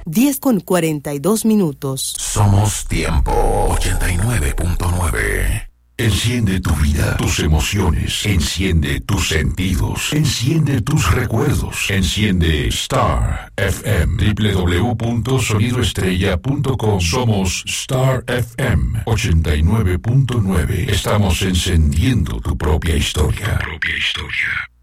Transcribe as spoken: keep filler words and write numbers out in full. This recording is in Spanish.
diez con cuarenta y dos minutos. Somos Tiempo ochenta y nueve punto nueve. Enciende tu vida, tus emociones, enciende tus sentidos, enciende tus recuerdos, enciende Star F M, doble u doble u doble u punto sonido estrella punto com. Somos Star F M ochenta y nueve punto nueve. Estamos encendiendo tu propia historia. Tu propia historia.